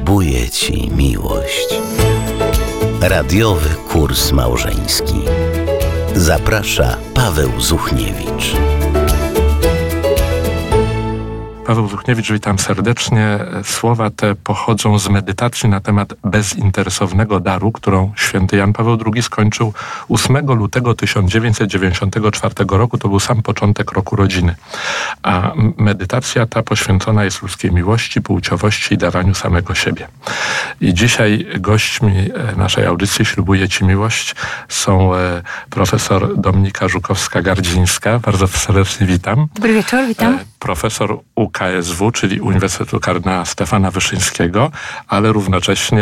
ślubuję Ci miłość. Radiowy kurs małżeński. Zaprasza Paweł Zuchniewicz. Paweł Zuchniewicz, witam serdecznie. Słowa te pochodzą z medytacji na temat bezinteresownego daru, którą święty Jan Paweł II skończył 8 lutego 1994 roku. To był sam początek roku rodziny. A medytacja ta poświęcona jest ludzkiej miłości, płciowości i dawaniu samego siebie. I dzisiaj gośćmi naszej audycji Ślubuję Ci miłość są profesor Dominika Żukowska-Gardzińska. Bardzo serdecznie witam. Dobry wieczór, witam. Profesor UKSW, czyli Uniwersytetu Kardynała Stefana Wyszyńskiego, ale równocześnie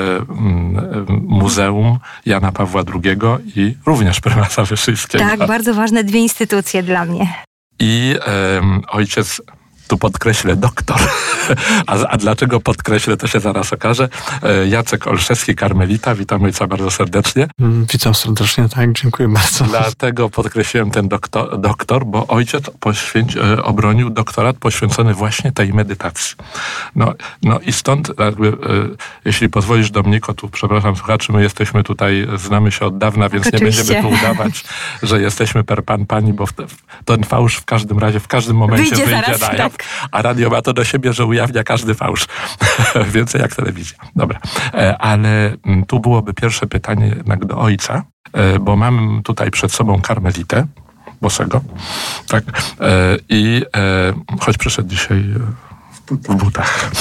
Muzeum Jana Pawła II i również Prymasa Wyszyńskiego. Tak, bardzo ważne dwie instytucje dla mnie. I ojciec, tu podkreślę, doktor. A dlaczego podkreślę, to się zaraz okaże. Jacek Olszewski, karmelita. Witam ojca bardzo serdecznie. Witam serdecznie, tak, dziękuję bardzo. Dlatego podkreśliłem ten doktor, bo ojciec obronił doktorat poświęcony właśnie tej medytacji. No i stąd, jakby, jeśli pozwolisz, Dominiko, tu przepraszam słuchaczy, my jesteśmy tutaj, znamy się od dawna, więc Oczywiście. nie będziemy tu udawać, że jesteśmy per pan, pani, bo ten fałsz w każdym razie, w każdym momencie wyjdzie na jaw. Tak. A radio ma to do siebie, że ujawnia każdy fałsz. Więcej jak telewizja. Dobra. Ale tu byłoby pierwsze pytanie jednak do ojca, bo mam tutaj przed sobą karmelitę bosego. Tak. I choć przyszedł dzisiaj w butach.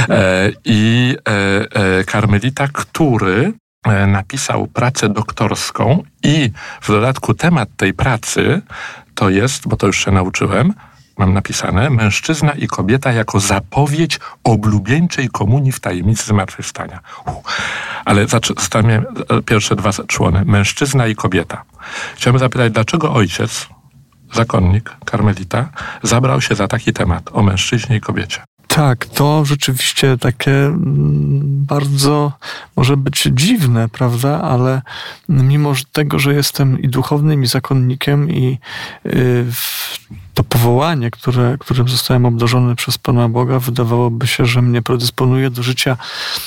I karmelita, który napisał pracę doktorską i w dodatku temat tej pracy to jest, bo to już się nauczyłem, mam napisane, mężczyzna i kobieta jako zapowiedź oblubieńczej komunii w tajemnicy zmartwychwstania. Ale zostawiam pierwsze dwa człony. Mężczyzna i kobieta. Chciałbym zapytać, dlaczego ojciec, zakonnik, karmelita, zabrał się za taki temat o mężczyźnie i kobiecie? Tak, to rzeczywiście takie bardzo może być dziwne, prawda? Ale mimo tego, że jestem i duchownym, i zakonnikiem, i to powołanie, którym zostałem obdarzony przez Pana Boga, wydawałoby się, że mnie predysponuje do życia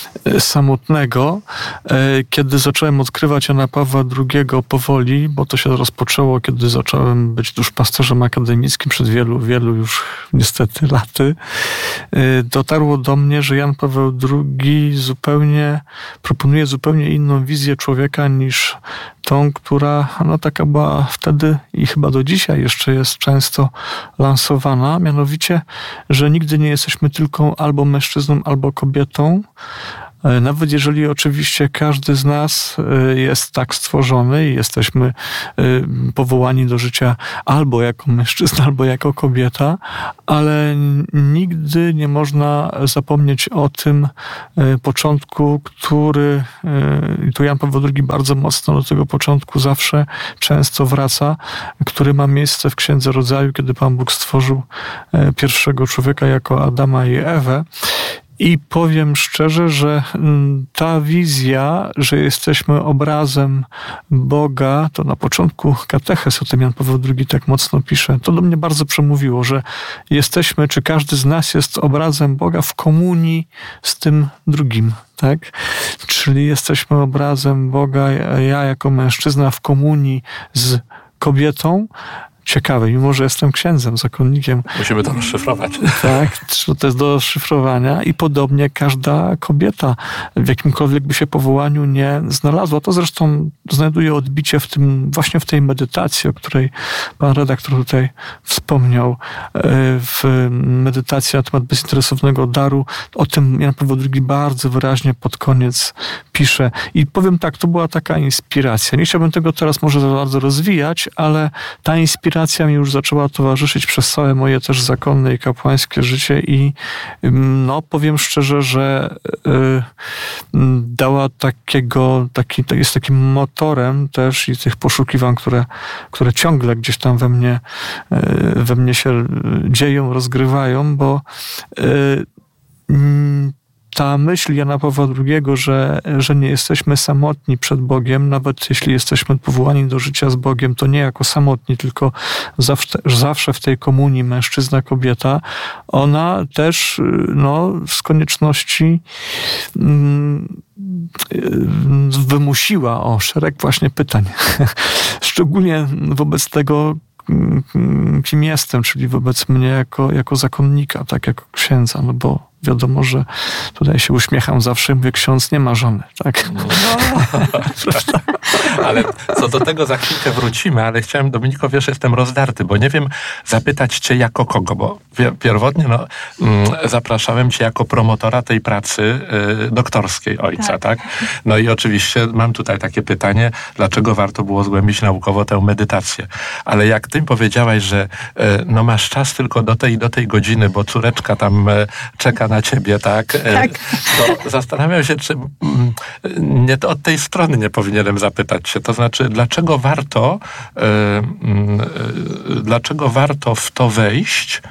samotnego. Kiedy zacząłem odkrywać Jana Pawła II powoli, bo to się rozpoczęło, kiedy zacząłem być duszpasterzem akademickim przed wielu już niestety laty, dotarło do mnie, że Jan Paweł II proponuje zupełnie inną wizję człowieka niż tą, która taka była wtedy i chyba do dzisiaj jeszcze jest często lansowana, mianowicie, że nigdy nie jesteśmy tylko albo mężczyzną, albo kobietą. Nawet jeżeli oczywiście każdy z nas jest tak stworzony i jesteśmy powołani do życia albo jako mężczyzna, albo jako kobieta, ale nigdy nie można zapomnieć o tym początku, który, i tu Jan Paweł II bardzo mocno do tego początku zawsze często wraca, który ma miejsce w Księdze Rodzaju, kiedy Pan Bóg stworzył pierwszego człowieka jako Adama i Ewę. I powiem szczerze, że ta wizja, że jesteśmy obrazem Boga, to na początku katechez o tym Jan Paweł II tak mocno pisze, to do mnie bardzo przemówiło, że jesteśmy, czy każdy z nas jest obrazem Boga w komunii z tym drugim, tak? Czyli jesteśmy obrazem Boga, ja jako mężczyzna w komunii z kobietą. Ciekawe, mimo że jestem księdzem, zakonnikiem. Musimy to rozszyfrować. Tak, to jest do rozszyfrowania i podobnie każda kobieta w jakimkolwiek by się powołaniu nie znalazła. To zresztą znajduje odbicie właśnie w tej medytacji, o której pan redaktor tutaj wspomniał. W medytacji na temat bezinteresownego daru. O tym Jan Paweł II bardzo wyraźnie pod koniec pisze. I powiem tak, to była taka inspiracja. Nie chciałbym tego teraz może za bardzo rozwijać, ale ta inspiracja mi już zaczęła towarzyszyć przez całe moje też zakonne i kapłańskie życie i powiem szczerze, że dała jest takim motorem też i tych poszukiwań, które ciągle gdzieś tam we mnie się dzieją, rozgrywają, bo ta myśl Jana Pawła II, że nie jesteśmy samotni przed Bogiem, nawet jeśli jesteśmy powołani do życia z Bogiem, to nie jako samotni, tylko zawsze w tej komunii mężczyzna, kobieta, ona też z konieczności wymusiła szereg właśnie pytań. Szczególnie wobec tego, kim jestem, czyli wobec mnie jako zakonnika, tak, jako księdza, bo wiadomo, że tutaj się uśmiecham zawsze, mówię, ksiądz nie ma żony, tak? Ale co do tego za chwilkę wrócimy, ale chciałem, Dominiko, wiesz, jestem rozdarty, bo nie wiem zapytać cię jako kogo, bo pierwotnie zapraszałem cię jako promotora tej pracy doktorskiej ojca, tak? No i oczywiście mam tutaj takie pytanie, dlaczego warto było zgłębić naukowo tę medytację? Ale jak ty powiedziałaś, że masz czas tylko do tej godziny, bo córeczka tam czeka na ciebie, tak? Tak. To zastanawiam się, czy nie to od tej strony nie powinienem zapytać się. To znaczy, dlaczego warto w to wejść,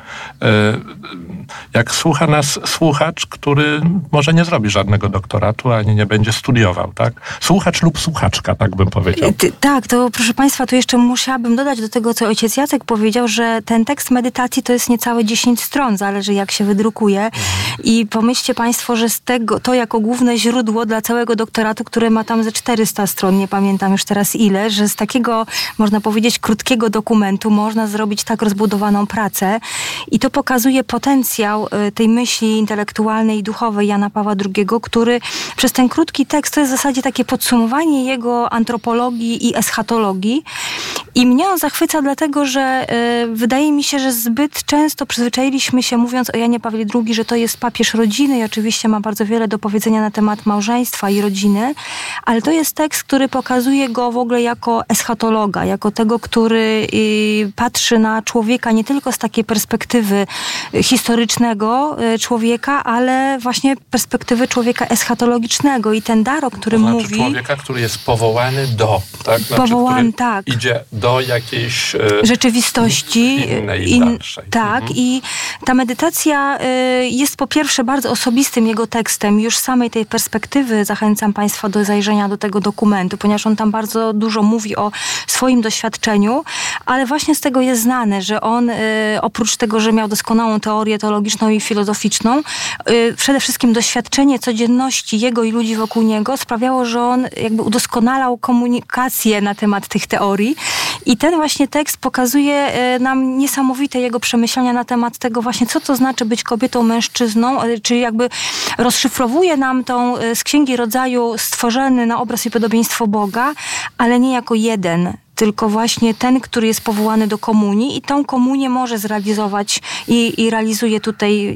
jak słucha nas słuchacz, który może nie zrobi żadnego doktoratu, ani nie będzie studiował, tak? Słuchacz lub słuchaczka, tak bym powiedział. Tak, to proszę Państwa, tu jeszcze musiałabym dodać do tego, co ojciec Jacek powiedział, że ten tekst medytacji to jest niecałe 10 stron, zależy jak się wydrukuje. I pomyślcie Państwo, że z tego, to jako główne źródło dla całego doktoratu, które ma tam ze 400 stron, nie pamiętam już teraz ile, że z takiego, można powiedzieć, krótkiego dokumentu można zrobić tak rozbudowaną pracę. I to pokazuje potencjał tej myśli intelektualnej i duchowej Jana Pawła II, który przez ten krótki tekst to jest w zasadzie takie podsumowanie jego antropologii i eschatologii. I mnie on zachwyca dlatego, że wydaje mi się, że zbyt często przyzwyczailiśmy się, mówiąc o Janie Pawle II, że to jest papież rodziny i oczywiście ma bardzo wiele do powiedzenia na temat małżeństwa i rodziny, ale to jest tekst, który pokazuje go w ogóle jako eschatologa, jako tego, który patrzy na człowieka nie tylko z takiej perspektywy historycznego człowieka, ale właśnie perspektywy człowieka eschatologicznego i ten dar, o którym to mówi... człowieka, który jest powołany do, tak? Powołany, tak. Idzie do jakiejś rzeczywistości innej, dalszej. Tak, i ta medytacja jest po pierwsze bardzo osobistym jego tekstem. Już z samej tej perspektywy zachęcam Państwa do zajrzenia do tego dokumentu, ponieważ on tam bardzo dużo mówi o swoim doświadczeniu, ale właśnie z tego jest znane, że on oprócz tego, że miał doskonałą teorię teologiczną i filozoficzną, przede wszystkim doświadczenie codzienności jego i ludzi wokół niego sprawiało, że on jakby udoskonalał komunikację na temat tych teorii. I ten właśnie tekst pokazuje nam niesamowite jego przemyślenia na temat tego właśnie, co to znaczy być kobietą, mężczyzną, czyli jakby rozszyfrowuje nam tą z Księgi Rodzaju stworzony na obraz i podobieństwo Boga, ale nie jako jeden, tylko właśnie ten, który jest powołany do komunii i tą komunię może zrealizować i realizuje tutaj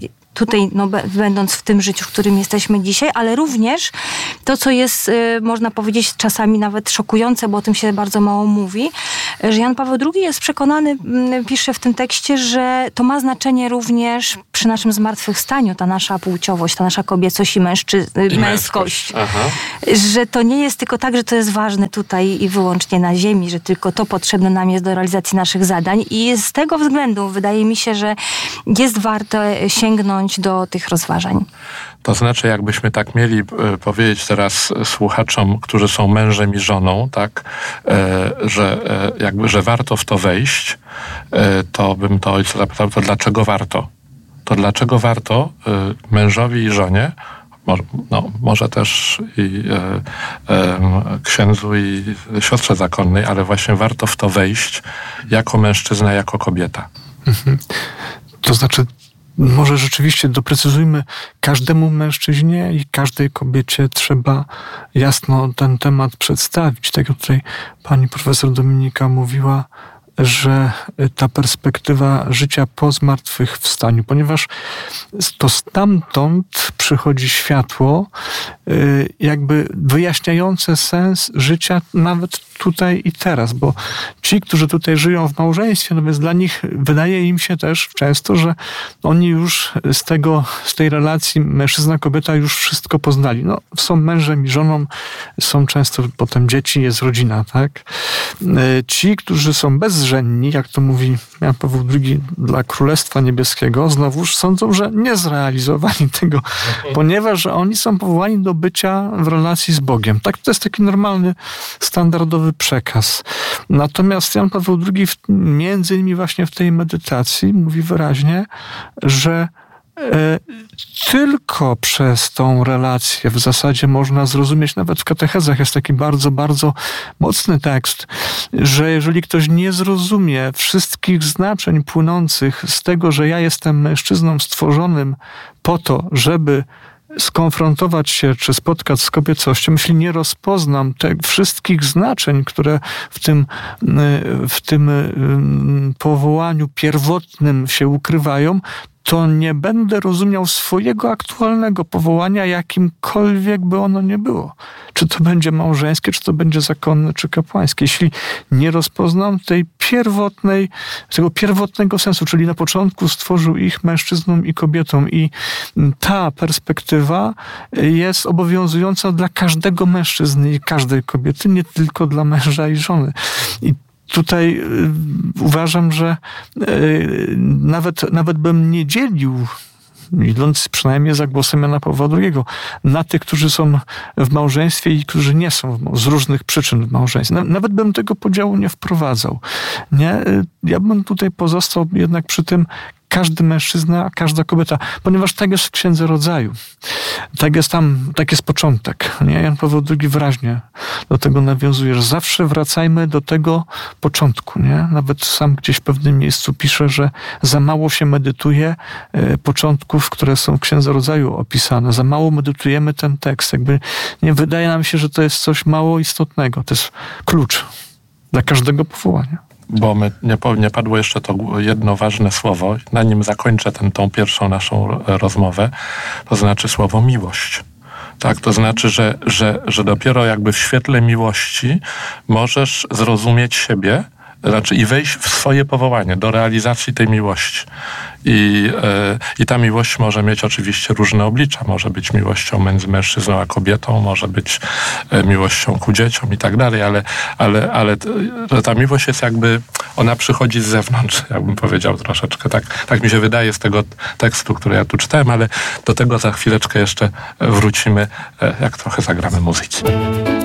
będąc w tym życiu, w którym jesteśmy dzisiaj, ale również to, co jest, można powiedzieć, czasami nawet szokujące, bo o tym się bardzo mało mówi, że Jan Paweł II jest przekonany, pisze w tym tekście, że to ma znaczenie również przy naszym zmartwychwstaniu, ta nasza płciowość, ta nasza kobiecość i męskość. Że to nie jest tylko tak, że to jest ważne tutaj i wyłącznie na ziemi, że tylko to potrzebne nam jest do realizacji naszych zadań i z tego względu wydaje mi się, że jest warto sięgnąć do tych rozważań. To znaczy, jakbyśmy tak mieli powiedzieć teraz słuchaczom, którzy są mężem i żoną, tak, że warto w to wejść, to bym to ojca zapytał, to dlaczego warto? To dlaczego warto mężowi i żonie, może też i księdzu i siostrze zakonnej, ale właśnie warto w to wejść jako mężczyzna, jako kobieta? To znaczy, może rzeczywiście doprecyzujmy, każdemu mężczyźnie i każdej kobiecie trzeba jasno ten temat przedstawić. Tak jak tutaj pani profesor Dominika mówiła, że ta perspektywa życia po zmartwychwstaniu, ponieważ to stamtąd przychodzi światło jakby wyjaśniające sens życia nawet tutaj i teraz, bo ci, którzy tutaj żyją w małżeństwie, no więc dla nich wydaje im się też często, że oni już z tej relacji mężczyzna-kobieta już wszystko poznali. No, są mężem i żoną, są często potem dzieci, jest rodzina, tak? Ci, którzy są bezżenni, jak to mówi Jan Paweł II dla Królestwa Niebieskiego, znowuż sądzą, że nie zrealizowali tego, ponieważ oni są powołani do bycia w relacji z Bogiem. Tak, to jest taki normalny, standardowy przekaz. Natomiast Jan Paweł II między innymi właśnie w tej medytacji mówi wyraźnie, że tylko przez tą relację w zasadzie można zrozumieć, nawet w katechezach jest taki bardzo, bardzo mocny tekst, że jeżeli ktoś nie zrozumie wszystkich znaczeń płynących z tego, że ja jestem mężczyzną stworzonym po to, żeby skonfrontować się czy spotkać z kobiecością, jeśli nie rozpoznam tych wszystkich znaczeń, które w tym powołaniu pierwotnym się ukrywają, to nie będę rozumiał swojego aktualnego powołania, jakimkolwiek by ono nie było. Czy to będzie małżeńskie, czy to będzie zakonne, czy kapłańskie. Jeśli nie rozpoznam tego pierwotnego sensu, czyli na początku stworzył ich mężczyzną i kobietą i ta perspektywa jest obowiązująca dla każdego mężczyzny i każdej kobiety, nie tylko dla męża i żony. I tutaj uważam, że nawet bym nie dzielił, idąc przynajmniej za głosem Jana Pawła II, na tych, którzy są w małżeństwie i którzy nie są z różnych przyczyn w małżeństwie. Nawet bym tego podziału nie wprowadzał. Nie? Ja bym tutaj pozostał jednak przy tym każdy mężczyzna, a każda kobieta, ponieważ tak jest w Księdze Rodzaju. Tak jest początek. Nie? Jan Paweł II wyraźnie do tego nawiązuje, że zawsze wracajmy do tego początku. Nie? Nawet sam gdzieś w pewnym miejscu pisze, że za mało się medytuje początków, które są w Księdze Rodzaju opisane. Za mało medytujemy ten tekst. Nie wydaje nam się, że to jest coś mało istotnego. To jest klucz dla każdego powołania. Bo nie padło jeszcze to jedno ważne słowo, na nim zakończę tą pierwszą naszą rozmowę, to znaczy słowo miłość. Tak, to znaczy, że dopiero jakby w świetle miłości możesz zrozumieć siebie, i wejść w swoje powołanie, do realizacji tej miłości. I ta miłość może mieć oczywiście różne oblicza. Może być miłością między mężczyzną a kobietą, może być miłością ku dzieciom i tak dalej, ale ta miłość jest jakby, ona przychodzi z zewnątrz, jakbym powiedział troszeczkę. Tak mi się wydaje z tego tekstu, który ja tu czytałem, ale do tego za chwileczkę jeszcze wrócimy, jak trochę zagramy muzyki.